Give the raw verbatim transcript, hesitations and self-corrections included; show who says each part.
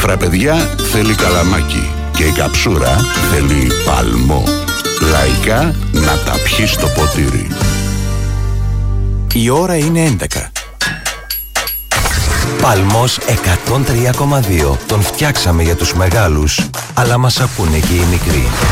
Speaker 1: φραπεδιά θέλει καλαμάκι και η καψούρα θέλει παλμό. Λαϊκά να τα πιει στο ποτήρι.
Speaker 2: Η ώρα είναι έντεκα. Παλμός εκατόν τρία κόμμα δύο. Τον φτιάξαμε για τους μεγάλους, αλλά μας ακούνε και οι μικροί.